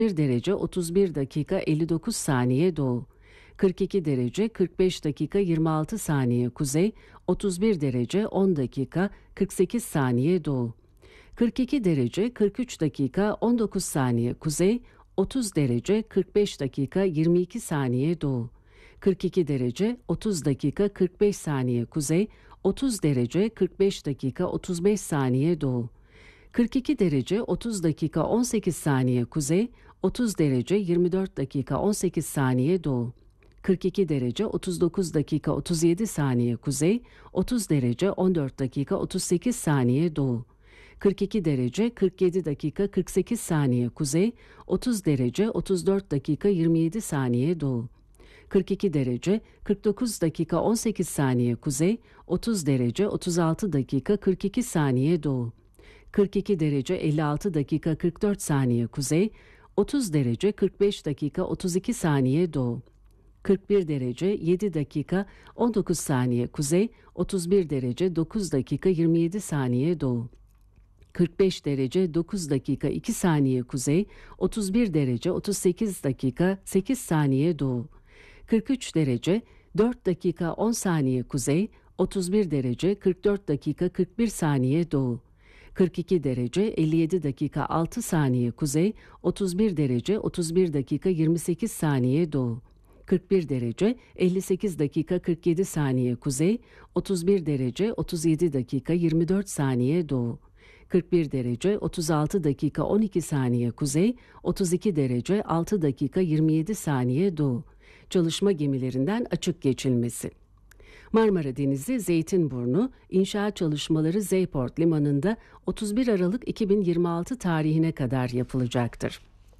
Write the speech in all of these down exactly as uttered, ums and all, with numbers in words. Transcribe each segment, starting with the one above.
bir derece otuz bir dakika elli dokuz saniye doğu, kırk iki derece kırk beş dakika yirmi altı saniye kuzey, otuz bir derece on dakika kırk sekiz saniye doğu, kırk iki derece kırk üç dakika on dokuz saniye kuzey, otuz derece kırk beş dakika yirmi iki saniye doğu, kırk iki derece otuz dakika kırk beş saniye kuzey, otuz derece kırk beş dakika otuz beş saniye doğu, kırk iki derece otuz dakika on sekiz saniye kuzey, otuz derece yirmi dört dakika on sekiz saniye doğu, kırk iki derece otuz dokuz dakika otuz yedi saniye kuzey, otuz derece on dört dakika otuz sekiz saniye doğu, kırk iki derece kırk yedi dakika kırk sekiz saniye kuzey, otuz derece otuz dört dakika yirmi yedi saniye doğu, kırk iki derece kırk dokuz dakika on sekiz saniye kuzey, otuz derece otuz altı dakika kırk iki saniye doğu, kırk iki derece elli altı dakika kırk dört saniye kuzey, otuz derece kırk beş dakika otuz iki saniye doğu, kırk bir derece yedi dakika on dokuz saniye kuzey, otuz bir derece dokuz dakika yirmi yedi saniye doğu, kırk beş derece dokuz dakika iki saniye kuzey, otuz bir derece otuz sekiz dakika sekiz saniye doğu, kırk üç derece dört dakika on saniye kuzey, otuz bir derece kırk dört dakika kırk bir saniye doğu, kırk iki derece elli yedi dakika altı saniye kuzey, otuz bir derece otuz bir dakika yirmi sekiz saniye doğu, kırk bir derece elli sekiz dakika kırk yedi saniye kuzey, otuz bir derece otuz yedi dakika yirmi dört saniye doğu, kırk bir derece otuz altı dakika on iki saniye kuzey, otuz iki derece altı dakika yirmi yedi saniye doğu. Çalışma gemilerinden açık geçilmesi. Marmara Denizi Zeytinburnu inşaat çalışmaları Zeyport Limanı'nda otuz bir Aralık iki bin yirmi altı tarihine kadar yapılacaktır.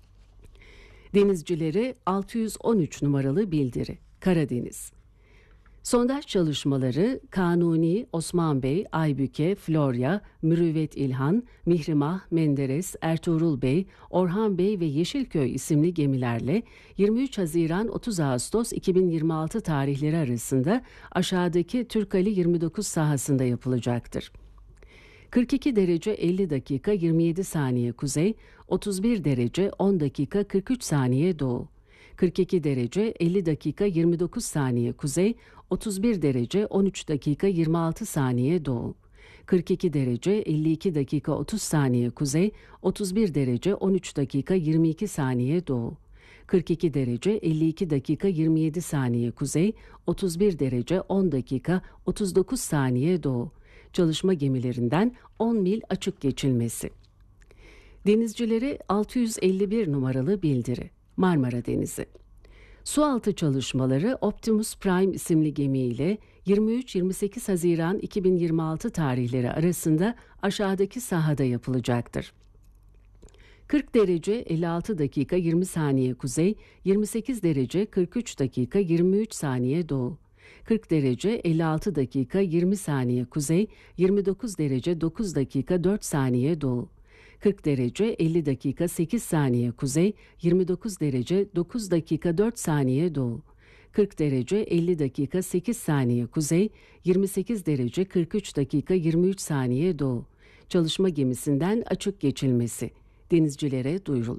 Denizcilere altı yüz on üç numaralı bildiri. Karadeniz. Sondaj çalışmaları Kanuni, Osman Bey, Aybüke, Florya, Mürüvvet İlhan, Mihrimah, Menderes, Ertuğrul Bey, Orhan Bey ve Yeşilköy isimli gemilerle yirmi üç Haziran otuz Ağustos iki bin yirmi altı tarihleri arasında aşağıdaki Türkali yirmi dokuz sahasında yapılacaktır. kırk iki derece elli dakika yirmi yedi saniye kuzey, otuz bir derece on dakika kırk üç saniye doğu, kırk iki derece elli dakika yirmi dokuz saniye kuzey, otuz bir derece on üç dakika yirmi altı saniye doğu, kırk iki derece elli iki dakika otuz saniye kuzey, otuz bir derece on üç dakika yirmi iki saniye doğu, kırk iki derece elli iki dakika yirmi yedi saniye kuzey, otuz bir derece on dakika otuz dokuz saniye doğu. Çalışma gemilerinden on mil açık geçilmesi. Denizcilere altı yüz elli bir numaralı bildiri. Marmara Denizi. Sualtı çalışmaları Optimus Prime isimli gemiyle yirmi üç yirmi sekiz Haziran iki bin yirmi altı tarihleri arasında aşağıdaki sahada yapılacaktır. kırk derece elli altı dakika yirmi saniye kuzey, yirmi sekiz derece kırk üç dakika yirmi üç saniye doğu, kırk derece elli altı dakika yirmi saniye kuzey, yirmi dokuz derece dokuz dakika dört saniye doğu, kırk derece elli dakika sekiz saniye kuzey, yirmi dokuz derece dokuz dakika dört saniye doğu, kırk derece elli dakika sekiz saniye kuzey, yirmi sekiz derece kırk üç dakika yirmi üç saniye doğu. Çalışma gemisinden açık geçilmesi. Denizcilere duyurulur.